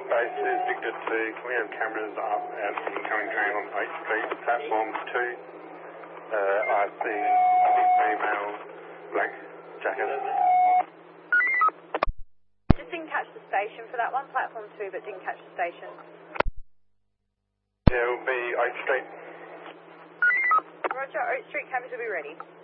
Base is Victor 2. Can we have cameras up at the incoming train on 8th Street, platform 2? I see female, black jacket. Just didn't catch the station for that one, platform 2, but didn't catch the station. Yeah, it will be 8th Street. Roger, Oak Street cameras will be ready.